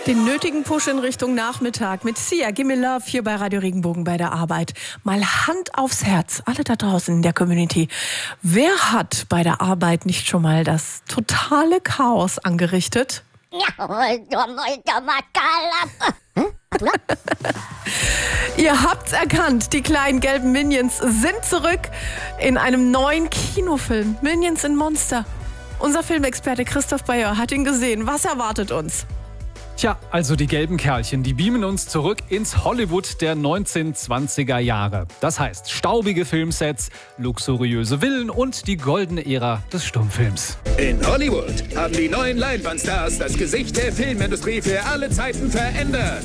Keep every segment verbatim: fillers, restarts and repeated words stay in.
Den nötigen Push in Richtung Nachmittag mit Sia, Gimme Love hier bei Radio Regenbogen bei der Arbeit. Mal Hand aufs Herz, alle da draußen in der Community. Wer hat bei der Arbeit nicht schon mal das totale Chaos angerichtet? Ihr habt's erkannt, die kleinen gelben Minions sind zurück in einem neuen Kinofilm. Minions in Monster. Unser Filmexperte Christoph Bayer hat ihn gesehen. Was erwartet uns? Tja, also die gelben Kerlchen, die beamen uns zurück ins Hollywood der neunzehnhundertzwanziger Jahre. Das heißt, staubige Filmsets, luxuriöse Villen und die goldene Ära des Stummfilms. In Hollywood haben die neuen Leinwandstars das Gesicht der Filmindustrie für alle Zeiten verändert.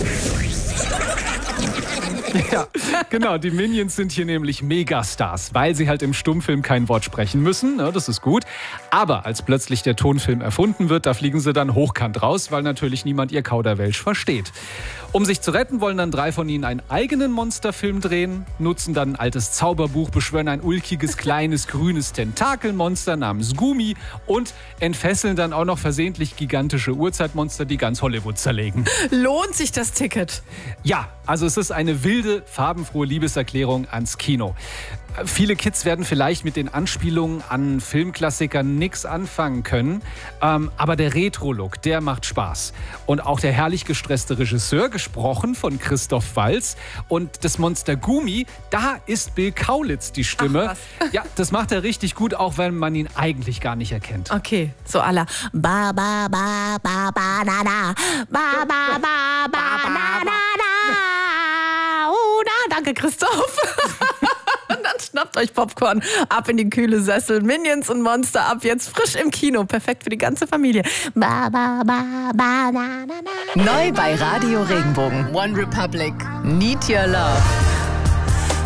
Ja, genau, die Minions sind hier nämlich Megastars, weil sie halt im Stummfilm kein Wort sprechen müssen, ne, das ist gut. Aber als plötzlich der Tonfilm erfunden wird, da fliegen sie dann hochkant raus, weil natürlich niemand ihr Kauderwelsch versteht. Um sich zu retten, wollen dann drei von ihnen einen eigenen Monsterfilm drehen, nutzen dann ein altes Zauberbuch, beschwören ein ulkiges, kleines, grünes Tentakelmonster namens Gumi und entfesseln dann auch noch versehentlich gigantische Urzeitmonster, die ganz Hollywood zerlegen. Lohnt sich das Ticket? Ja, also es ist eine wilde, farbenfrohe Liebeserklärung ans Kino. Viele Kids werden vielleicht mit den Anspielungen an Filmklassikern nichts anfangen können, ähm, aber der Retro-Look, der macht Spaß. Und auch der herrlich gestresste Regisseur, gesprochen von Christoph Waltz, und das Monster Gumi, da ist Bill Kaulitz die Stimme. Ach, was? Ja, das macht er richtig gut, auch wenn man ihn eigentlich gar nicht erkennt. Okay, so aller ba ba ba ba ba da da ba ba ba ba da da da. Oh, na, danke Christoph. Und dann schnappt euch Popcorn, ab in die kühle Sessel. Minions und Monster ab jetzt frisch im Kino. Perfekt für die ganze Familie. Ba, ba, ba, ba, na, na, na. Neu bei Radio Regenbogen. One Republic. Need Your Love.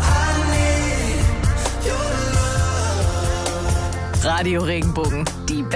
Radio Regenbogen. Die